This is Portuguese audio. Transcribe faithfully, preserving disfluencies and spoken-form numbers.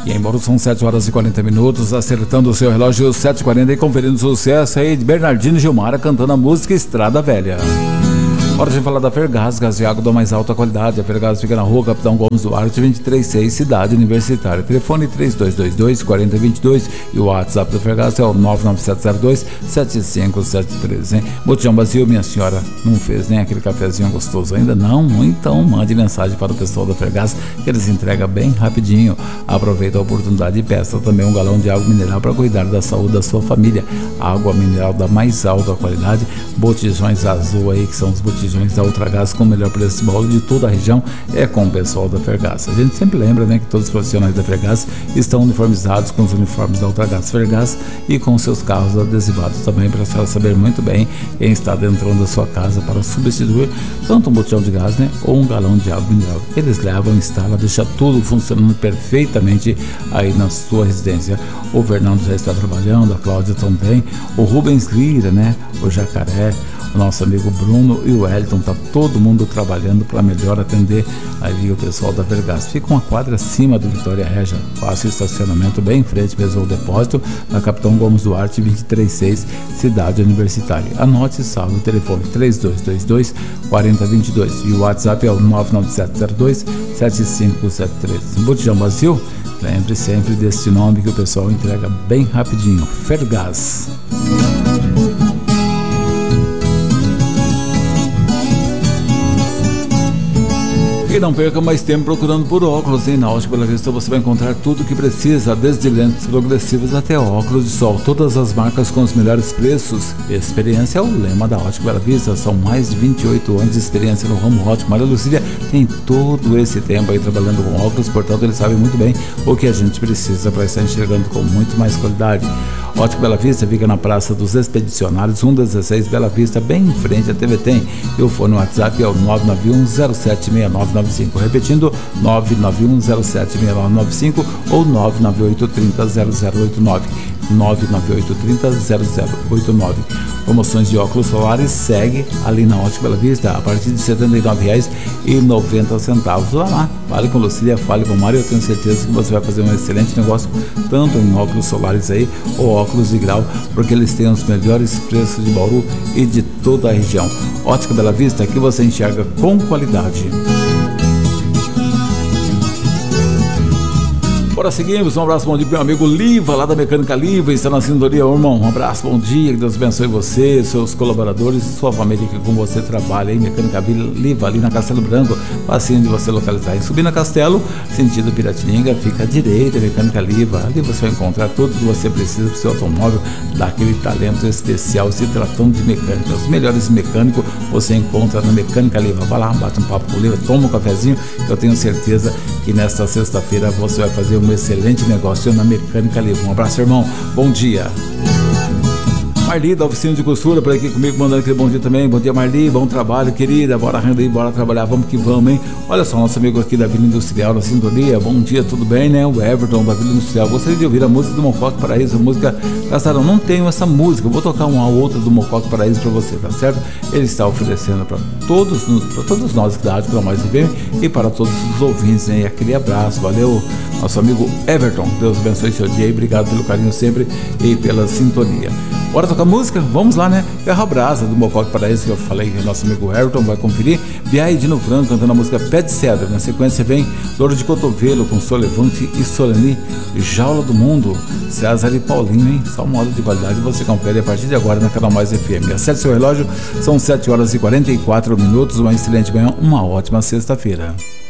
E em Bauru são sete horas e quarenta minutos, acertando o seu relógio sete e quarenta e conferindo o sucesso aí de Bernardino Gilmara cantando a música Estrada Velha. Hora de falar da Fergás, gás de água da mais alta qualidade. A Fergás fica na rua Capitão Gomes Duarte, vinte e três seis, Cidade Universitária. Telefone três dois dois dois, quatro zero dois dois e o WhatsApp da Fergás é o nove nove sete zero dois, sete cinco sete três, hein? Botijão vazio, minha senhora, não fez nem aquele cafezinho gostoso ainda? Não? Então mande mensagem para o pessoal da Fergás que eles entregam bem rapidinho. Aproveita a oportunidade e peça também um galão de água mineral para cuidar da saúde da sua família. Água mineral da mais alta qualidade, botijões azul aí, que são os botijões da Ultragás com o melhor preço de Bauru de toda a região, é com o pessoal da Fergás. A gente sempre lembra, né, que todos os profissionais da Fergás estão uniformizados com os uniformes da Ultragás Fergás e com seus carros adesivados também, para a senhora saber muito bem quem está dentro da sua casa para substituir tanto um botijão de gás, né, ou um galão de água mineral. Eles levam, instalam, deixam tudo funcionando perfeitamente aí na sua residência. O Fernando já está trabalhando, a Cláudia também, o Rubens Lira, né, o Jacaré, o nosso amigo Bruno e o Wellington, tá todo mundo trabalhando para melhor atender ali o pessoal da Fergás. Fica uma quadra acima do Vitória Regia, fácil estacionamento bem em frente mesmo ao depósito, na Capitão Gomes Duarte, vinte e três seis, Cidade Universitária. Anote e salve o telefone três dois dois dois, quatro zero dois dois e o WhatsApp é o nove nove sete zero dois, sete cinco sete três. Botijão vazio? Lembre sempre desse nome que o pessoal entrega bem rapidinho, Fergás. E não perca mais tempo procurando por óculos, hein? Na Ótica Bela Vista você vai encontrar tudo o que precisa, desde lentes progressivas até óculos de sol. Todas as marcas com os melhores preços. Experiência é o lema da Ótica Bela Vista. São mais de vinte e oito anos de experiência no ramo óptico. Maria Lucília tem todo esse tempo aí trabalhando com óculos, portanto ele sabe muito bem o que a gente precisa para estar enxergando com muito mais qualidade. Ótica Bela Vista fica na Praça dos Expedicionários, cento e dezesseis, Bela Vista, bem em frente à T V Tem. E o fone no WhatsApp é o nove nove um zero sete seis nove nove cinco. Repetindo, nove nove um zero sete seis nove nove cinco ou nove nove oito três zero zero zero oito nove. nove nove oito três zero zero oito nove. Promoções de óculos solares segue ali na Ótica Bela Vista a partir de setenta e nove reais e noventa centavos. Vá lá, fale com Lucília, fale com o Mário, eu tenho certeza que você vai fazer um excelente negócio, tanto em óculos solares aí ou óculos de grau, porque eles têm os melhores preços de Bauru e de toda a região. Ótica Bela Vista, aqui você enxerga com qualidade. Bora, seguimos. Um abraço, bom dia pro meu amigo Liva, lá da Mecânica Liva, está na sintonia, irmão. Um abraço, bom dia, que Deus abençoe você, seus colaboradores e sua família que com você trabalha aí. Mecânica Liva, ali na Castelo Branco, facinho de você localizar. E subindo a Castelo, sentido Piratininga, fica à direita, Mecânica Liva. Ali você vai encontrar tudo que você precisa para o seu automóvel, daquele talento especial, se tratando de mecânica. Os melhores mecânicos você encontra na Mecânica Liva. Vai lá, bate um papo com o Liva, toma um cafezinho, eu tenho certeza que nesta sexta-feira você vai fazer um excelente negócio na Mecânica Liva. Um abraço, irmão. Bom dia. Marli, da oficina de costura, por aqui comigo, mandando aquele bom dia também. Bom dia, Marli. Bom trabalho, querida. Bora render aí, bora trabalhar. Vamos que vamos, hein? Olha só, nosso amigo aqui da Vila Industrial, na sintonia. Bom dia, tudo bem, né? O Everton da Vila Industrial. Gostaria de ouvir a música do Mocoque Paraíso, a música Casarão. Não tenho essa música. Eu vou tocar uma ou outra do Mocoque Paraíso pra você, tá certo? Ele está oferecendo para todos, para todos nós que da Rádio Pela Mais F M e para todos os ouvintes, né? E aquele abraço. Valeu, nosso amigo Everton. Deus abençoe seu dia e obrigado pelo carinho sempre e pela sintonia. Bora tocar música? Vamos lá, né? Ferro Brasa, do Mocoque Paraíso, que eu falei, que nosso amigo Ayrton vai conferir. Biai Dino Franco cantando a música Pé de Cedro. Na sequência vem Dor de Cotovelo com Solevante e Solani, Jaula do Mundo, César e Paulinho, hein? Só uma hora de qualidade você confere a partir de agora na Canal Mais F M. Acerte seu relógio, são sete horas e quarenta e quatro minutos. Uma excelente manhã, uma ótima sexta-feira.